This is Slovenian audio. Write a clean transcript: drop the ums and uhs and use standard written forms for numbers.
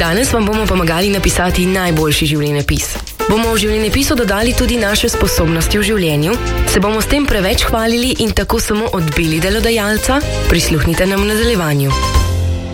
Danes vam bomo pomagali napisati najboljši življenjepis. Bomo v življenjepisu dodali tudi naše sposobnosti v življenju? Se bomo s tem preveč hvalili in tako samo odbili delodajalca? Prisluhnite nam v nadaljevanju.